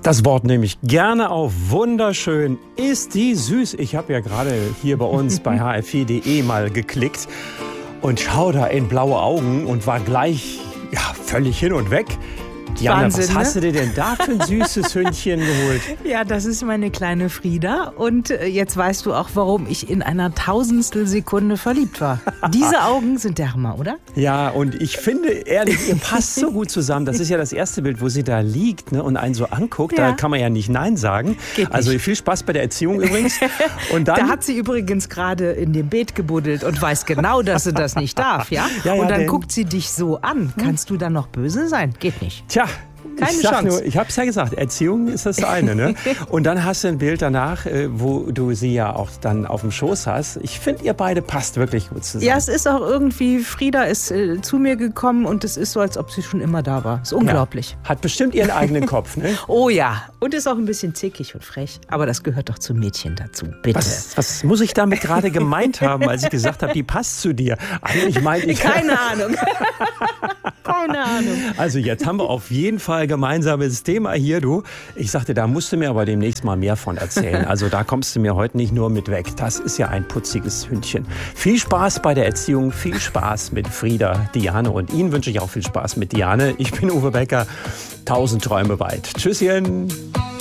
Das Wort nehme ich gerne auf. Wunderschön. Ist die süß. Ich habe ja gerade hier bei uns bei hrv.de mal geklickt und schau da in blaue Augen und war gleich völlig hin und weg. Diana, Wahnsinn, was hast du dir denn da für ein süßes Hündchen geholt? Ja, das ist meine kleine Frieda. Und jetzt weißt du auch, warum ich in einer Tausendstelsekunde verliebt war. Diese Augen sind der Hammer, oder? Ja, und ich finde, ehrlich, ihr passt so gut zusammen. Das ist ja das erste Bild, wo sie da liegt, ne, und einen so anguckt. Ja. Da kann man ja nicht Nein sagen. Geht nicht. Also viel Spaß bei der Erziehung übrigens. Und dann, Da hat sie übrigens gerade in dem Beet gebuddelt und weiß genau, dass sie das nicht darf, ja? Ja, und dann denn- guckt sie dich so an. Kannst du dann noch böse sein? Geht nicht. Tja, Keine Chance. Ich habe es ja gesagt, Erziehung ist das eine. Ne? Und dann hast du ein Bild danach, wo du sie ja auch dann auf dem Schoß hast. Ich finde, ihr beide passt wirklich gut zusammen. Ja, es ist auch irgendwie, Frieda ist zu mir gekommen und es ist so, als ob sie schon immer da war. Ist unglaublich. Ja. Hat bestimmt ihren eigenen Kopf, ne? Oh ja, und ist auch ein bisschen zickig und frech. Aber das gehört doch zum Mädchen dazu, bitte. Was muss ich damit gerade gemeint haben, als ich gesagt habe, die passt zu dir? Eigentlich meinte ich... Keine Ahnung. Keine Ahnung. Also jetzt haben wir auf jeden Fall gemeinsames Thema hier, du. Ich sagte, da musst du mir aber demnächst mal mehr von erzählen. Also da kommst du mir heute nicht nur mit weg. Das ist ja ein putziges Hündchen. Viel Spaß bei der Erziehung, viel Spaß mit Frieda, Diane und Ihnen wünsche ich auch viel Spaß mit Diane. Ich bin Uwe Becker, 1000 Träume weit. Tschüsschen.